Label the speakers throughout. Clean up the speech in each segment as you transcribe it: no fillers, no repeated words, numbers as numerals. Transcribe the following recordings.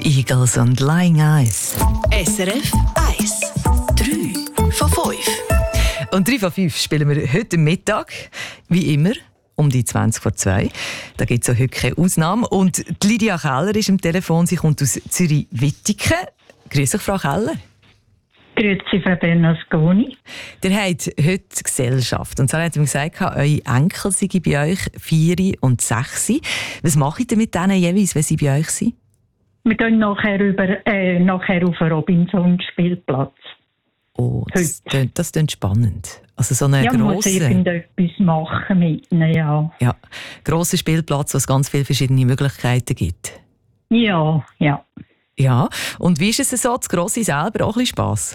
Speaker 1: Die Eagles und Lying Eyes.
Speaker 2: SRF 1. 3 von 5.
Speaker 1: Und 3 von 5 spielen wir heute Mittag, wie immer, um die 20 vor 2. Da gibt es auch heute keine Ausnahme. Und die Lydia Keller ist am Telefon. Sie kommt aus Zürich-Wittigen. Grüß dich, Frau Keller.
Speaker 3: Grüezi, Frau Bernasconi.
Speaker 1: Ihr habt heute Gesellschaft. Und zwar hat mir gesagt, eure Enkel seien bei euch 4 und 6. Was macht ihr mit denen jeweils, wenn sie bei euch sind?
Speaker 3: Wir gehen nachher auf den Robinson-Spielplatz.
Speaker 1: Oh, das klingt spannend. Also so eine
Speaker 3: muss irgendetwas machen mit ihnen, ja.
Speaker 1: Ja, grosser Spielplatz, wo es ganz viele verschiedene Möglichkeiten gibt.
Speaker 3: Ja.
Speaker 1: Ja, und wie ist es so, das Grosse selber auch ein bisschen Spass?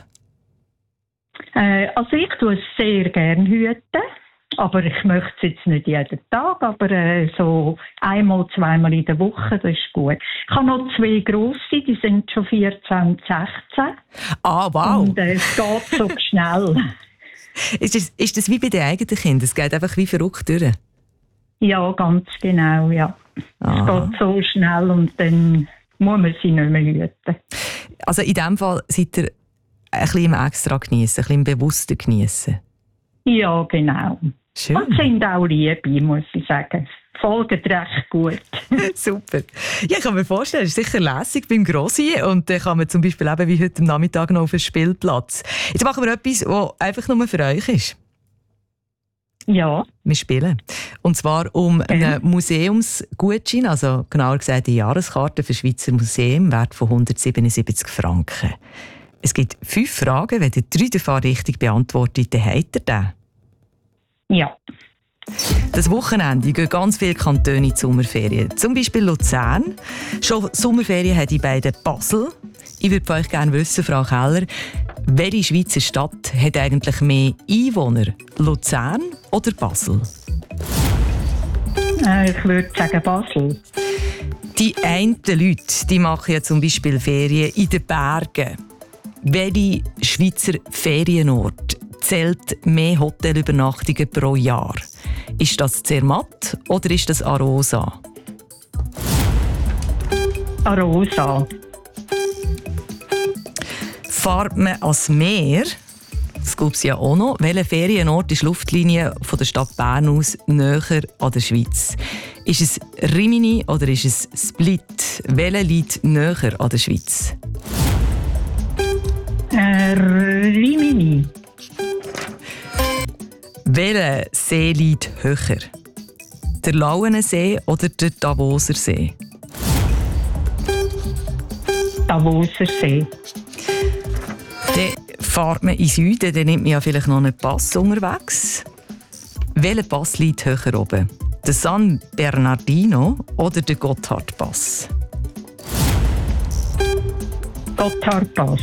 Speaker 3: Also ich tue es sehr gerne hüten, aber ich möchte es jetzt nicht jeden Tag, aber so einmal, zweimal in der Woche, das ist gut. Ich habe noch 2 grosse, die sind schon 14 und 16.
Speaker 1: Ah, wow!
Speaker 3: Und es geht so schnell.
Speaker 1: Ist das wie bei den eigenen Kindern? Es geht einfach wie verrückt durch? Ja,
Speaker 3: ganz genau, ja.
Speaker 1: Aha.
Speaker 3: Es geht so schnell und dann muss man sie nicht mehr hüten.
Speaker 1: Also in diesem Fall seid ihr ein bisschen im extra geniessen, ein bisschen im bewusster geniessen?
Speaker 3: Ja, genau.
Speaker 1: Schön.
Speaker 3: Und sind auch Liebe, muss ich sagen. Folgen recht gut.
Speaker 1: Super. Ja, ich kann mir vorstellen, es ist sicher lässig beim Grossi und dann kann man zum Beispiel eben wie heute am Nachmittag noch auf den Spielplatz. Jetzt machen wir etwas, das einfach nur für euch ist.
Speaker 3: Ja.
Speaker 1: Wir spielen. Und zwar um einen Museumsgutschein, also genauer gesagt eine Jahreskarte für Schweizer Museum, Wert von 177 Franken. Es gibt 5 Fragen. Wenn ihr 3 davon richtig beantwortet, dann habt ihr den.
Speaker 3: Ja.
Speaker 1: Das Wochenende gehen ganz viele Kantone in die Sommerferien. Zum Beispiel Luzern. Schon Sommerferien hat die beiden Basel. Ich würde von euch gerne wissen, Frau Keller, welche Schweizer Stadt hat eigentlich mehr Einwohner? Luzern oder Basel?
Speaker 3: Ich würde sagen Basel.
Speaker 1: Die einen Leute die machen ja zum Beispiel Ferien in den Bergen. Welche Schweizer Ferienort zählt mehr Hotelübernachtungen pro Jahr? Ist das Zermatt oder ist das Arosa?
Speaker 3: Arosa.
Speaker 1: Fahrt man ans Meer, das gibt es ja auch noch, welcher Ferienort ist Luftlinie von der Stadt Bern aus näher an der Schweiz? Ist es Rimini oder ist es Split? Welcher liegt näher an der Schweiz?
Speaker 3: Rimini.
Speaker 1: Welcher See liegt höher? Der Lauenensee oder der Davoser See?
Speaker 3: Davoser See.
Speaker 1: Dann fährt man in den Süden, dann nimmt man ja vielleicht noch einen Pass unterwegs. Welcher Pass liegt höher oben? Der San Bernardino oder der Gotthardpass?
Speaker 3: Gotthardpass.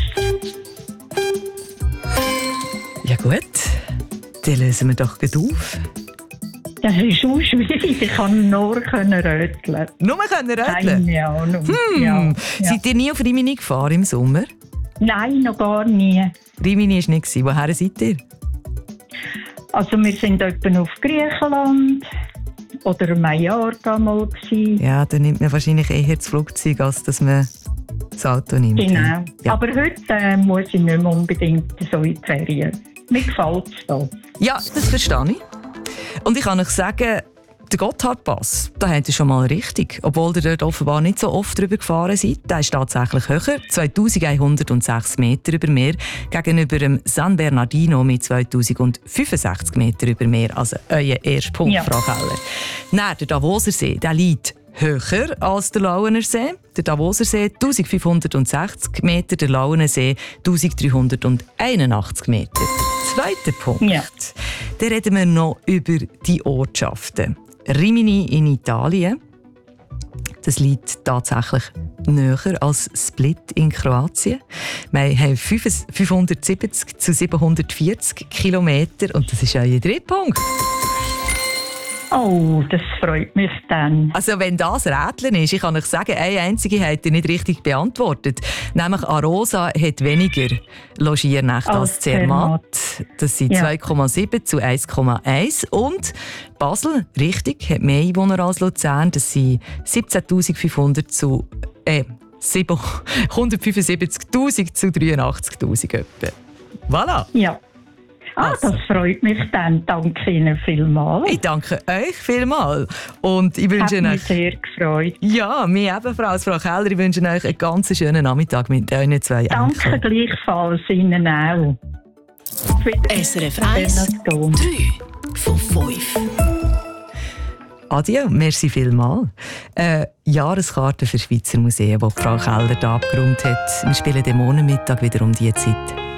Speaker 1: Ja gut, dann lösen wir doch gut auf.
Speaker 3: Das ist so schwierig, ich kann nur röteln.
Speaker 1: Nur röteln?
Speaker 3: Keine Ahnung. Ja.
Speaker 1: Seid ihr nie auf Rimini gefahren im Sommer?
Speaker 3: Nein, noch gar nie.
Speaker 1: Rimini war nicht. Woher seid ihr?
Speaker 3: Also wir sind etwa auf Griechenland oder Mallorca mal gewesen.
Speaker 1: Ja, da nimmt man wahrscheinlich eher das Flugzeug, als dass man das Auto nimmt.
Speaker 3: Genau.
Speaker 1: Ja.
Speaker 3: Aber heute muss ich nicht mehr unbedingt so in die Ferien. Mir gefällt es da.
Speaker 1: Ja, das verstehe ich. Und ich kann euch sagen, der Gotthardpass, da habt ihr schon mal richtig. Obwohl ihr dort offenbar nicht so oft drüber gefahren seid. Der ist tatsächlich höher, 2106 Meter über Meer, gegenüber dem San Bernardino mit 2065 Meter über Meer. Also euer erster Punkt, Frau Keller. Nein, der Davoser See, der liegt höher als der Lauener See. Der Davoser See 1560 Meter, der Lauener See 1381 Meter. Der zweite Punkt.
Speaker 3: Ja.
Speaker 1: Dann reden wir noch über die Ortschaften. Rimini in Italien. Das liegt tatsächlich näher als Split in Kroatien. Wir haben 570 zu 740 Kilometer und das ist euer dritter Punkt.
Speaker 3: Oh, das freut mich dann.
Speaker 1: Also wenn das Rätseln ist, ich kann euch sagen, eine einzige habt ihr nicht richtig beantwortet. Nämlich Arosa hat weniger Logiernächte als Zermatt. Das sind 2,7 zu 1,1. Und Basel, richtig, hat mehr Einwohner als Luzern. Das sind 17.500 zu 175'000 zu 83'000 etwa. Voilà.
Speaker 3: Ja. Das freut mich dann. Danke Ihnen vielmals.
Speaker 1: Ich danke euch vielmals. Und ich wünsche
Speaker 3: Hat mich
Speaker 1: euch...
Speaker 3: sehr gefreut.
Speaker 1: Ja, mir ebenfalls, Frau Keller. Ich wünsche euch einen ganz schönen Nachmittag mit euren 2
Speaker 3: Danke
Speaker 1: Enkeln.
Speaker 3: gleichfalls Ihnen auch.
Speaker 2: SRF 1, 3 von 5.
Speaker 1: Adieu, merci vielmals. Jahreskarte für Schweizer Museen, die Frau Keller da abgerundet hat. Wir spielen den Montag wieder um diese Zeit.